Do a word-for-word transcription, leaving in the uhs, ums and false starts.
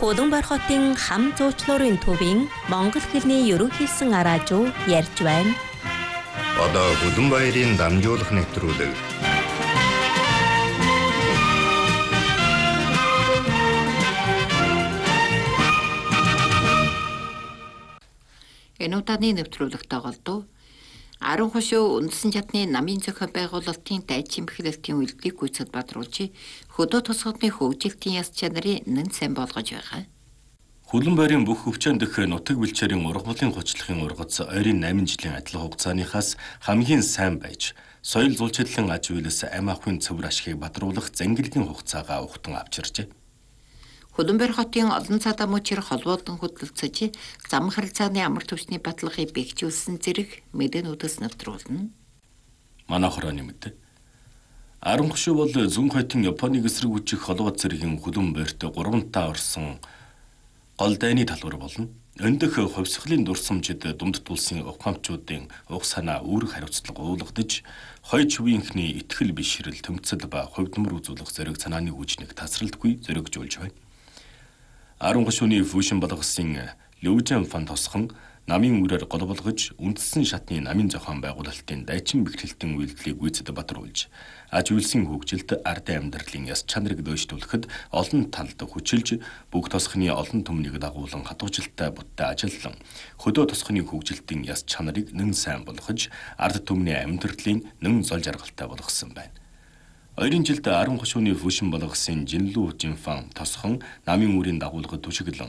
Худамбар хотын хам зуучлуурын төвийн Монгол хэлний ерөнхийсэн араажуу ярьж байна. Одоо Худамбаярын дамжуулах нэвтрүүлэг. Энэ удааны нэвтрүүлэгт оголдов. Аран хошуу үндсэн чадны намын зохион байгуулалтын дайчин бэхлэлтийн үйлдвэрийг гүйцэд бадруулж хөдөө тосгодны хөгжилтийн яс чанарыг нэн сайн болгож байгаа. Худамбаярын бүх өвчөн дэх нутаг бэлчээрийн ургамлын хучлахын ургац ойрын восемь жилийн адил хугацааныхаас хамгийн сайн байж соёл зулчлалын аж үйлс ам ахуйн цэвэр ашгийг бадруулах зангилгийн хугацаагаа ухтан авчирчээ. Худамбар хотын олон цаадаа мөчир холбоолон хөдөлгөцөж зам харилцааны амар түвшний баталгааг бэхжүүлсэн зэрэг мэдээнүүдээс нэвтрүүлнэ. Манай хорооны мэдээ. Аран хошуу бол зүүн хотын Японыг эсрэг хүчих холбоо зэргийн Худамбарт гуравтаа орсон гол дайны талбар болно. Өндөх хувьсгалын дурсамжид дундт улсын ухаамчуудын уг санаа үүрэг хариуцлага уулгадж, хоёр чивийнхний итгэл бишрэл тэмцэл ба хувьдмөр үзүүлэх зэрэг санааны хүчнийг тасралтгүй зоригжуулж байна. Аран хошууны фүүшин болгосон Лүжэн фан тосхон намын үрээр гол болгож үндсэн шатны намын зохион байгуулалтын дайчин бэхлэлтийн үйлдэлийг гүйцэд бадруулж, аж үйлсийн хөгжилд ардын амьдралын яс чанарыг дөшөлтүүлэхэд олон талд хүчилж, бүх тосхны олон түмнийг дагуулan хадгалтай бүттэй ажиллан, хөдөө тосхны хөгжилтийн яс чанарыг нэн сайн болгож, ард түмний амьдралын нэн зол жаргалтай болгосон байна. Ойрын жилд Аран хошууны фүүшин болгосон Жинлүү Жинфан тосхон намын үрийн дагуулгад түшиглэн